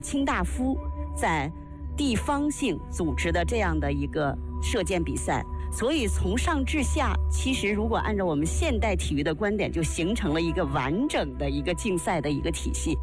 卿大夫在地方性组织的这样的一个射箭比赛。所以从上至下，其实如果按照我们现代体育的观点，就形成了一个完整的一个竞赛的一个体系。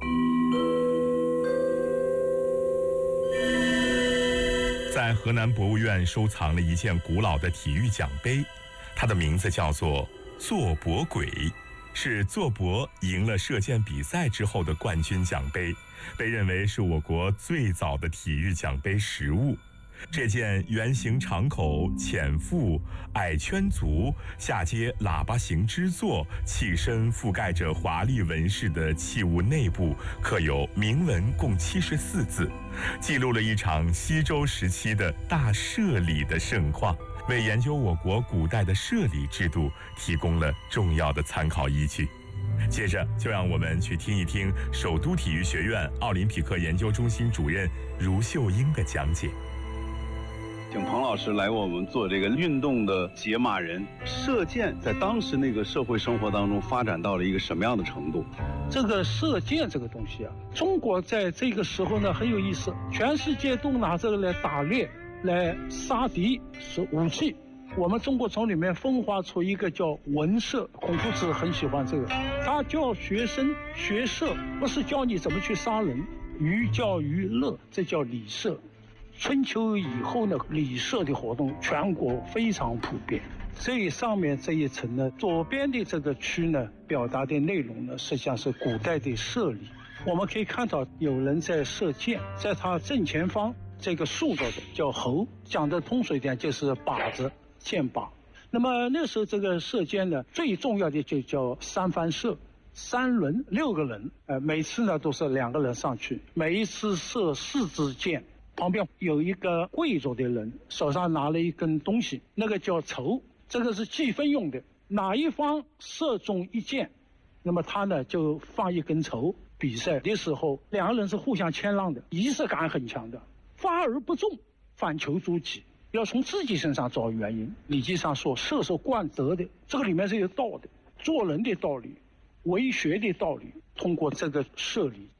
在河南博物院收藏了一件古老的体育奖杯，它的名字叫做坐博簋，是坐博赢了射箭比赛之后的冠军奖杯，被认为是我国最早的体育奖杯实物。这件圆形敞口、浅腹、矮圈足、下接喇叭形之座，器身覆盖着华丽纹饰的器物内部，刻有铭文共74字，记录了一场西周时期的大射礼的盛况，为研究我国古代的射礼制度提供了重要的参考依据。接着就让我们去听一听首都体育学院奥林匹克研究中心主任茹秀英的讲解。 请彭老师来我们做这个运动的解码人。射箭在当时那个社会生活当中发展到了一个什么样的程度？ 这个射箭这个东西啊，中国在这个时候呢很有意思，全世界都拿这个来打猎、来杀敌，是武器。我们中国从里面分化出一个叫文射，孔夫子很喜欢这个，他教学生学射，不是教你怎么去杀人，寓教于乐，这叫礼射。春秋以后呢，礼射的活动全国非常普遍。最上面这一层呢，左边的这个区呢，表达的内容呢，实际上是古代的射礼。我们可以看到有人在射箭，在他正前方这个竖着的叫侯，讲的通俗一点就是靶子、箭靶。那么那时候这个射箭呢，最重要的就叫三番射，3轮6个人，每次呢都是2个人上去，每一次射4支箭。旁边有一个跪着的人，手上拿了一根东西，那个叫筹，这个是计分用的。哪一方射中一箭，那么他呢就放一根筹。比赛的时候2个人是互相谦让的，仪式感很强的。发而不中，反求诸己，要从自己身上找原因。礼记上说射手贯德的，这个里面是有道的，做人的道理，为学的道理，通过这个射礼